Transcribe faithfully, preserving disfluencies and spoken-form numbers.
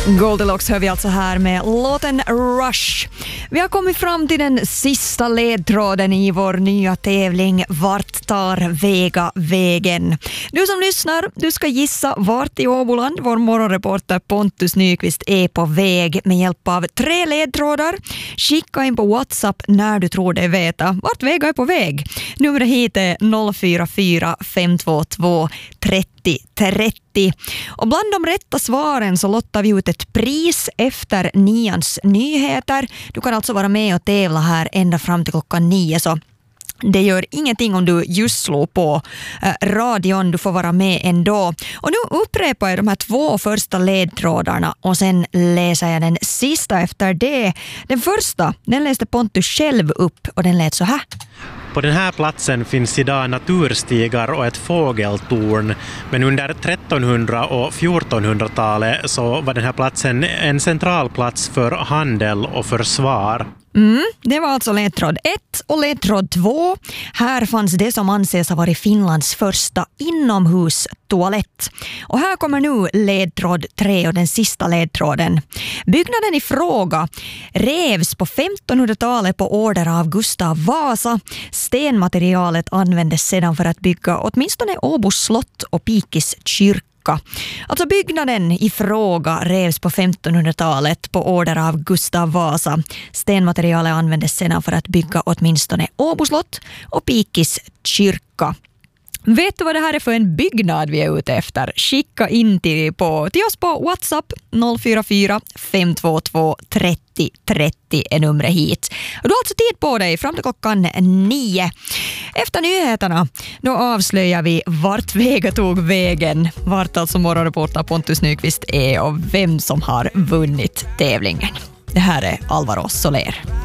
Goldilocks hör vi alltså här med låten Rush. Vi har kommit fram till den sista ledtråden i vår nya tävling Vart tar Vega vägen? Du som lyssnar, du ska gissa vart i Åboland vår morgonreporter Pontus Nyqvist är på väg med hjälp av tre ledtrådar. Skicka in på WhatsApp när du tror dig veta vart Vega är på väg. Numret hit är noll fyra fyra fem två två trettio trettio. Och bland de rätta svaren så lottar vi ut ett pris efter nians nyheter. Du kan alltså vara med och tävla här ända fram till klockan nio, så det gör ingenting om du just slår på eh, radion, du får vara med ändå. Och nu upprepar jag de här två första ledtrådarna och sen läser jag den sista efter det. Den första, den läste Pontus själv upp och den lät så här. På den här platsen finns idag naturstigar och ett fågeltorn, men under trettonhundra- och fjortonhundratalet så var den här platsen en central plats för handel och försvar. Mm, det var alltså ledtråd ett och ledtråd två. Här fanns det som anses ha varit Finlands första inomhustoalett. Och här kommer nu ledtråd tre och den sista ledtråden. Byggnaden i fråga revs på femtonhundratalet på order av Gustav Vasa. Stenmaterialet användes sedan för att bygga åtminstone Åbo slott och Pikis kyrka. Alltså byggnaden i fråga revs på femtonhundratalet på order av Gustav Vasa. Stenmaterialet användes sedan för att bygga åtminstone Åbo slott och Pikis kyrka. Vet du vad det här är för en byggnad vi är ute efter? Skicka in till, på, till oss på WhatsApp noll fyra fyra fem två två trettio trettio är numret hit. Och du har alltså tid på dig fram till klockan nio. Efter nyheterna då avslöjar vi vart Vega tog vägen, vart alltså morgonreporter Pontus Nyqvist är och vem som har vunnit tävlingen. Det här är Alvaro Soler.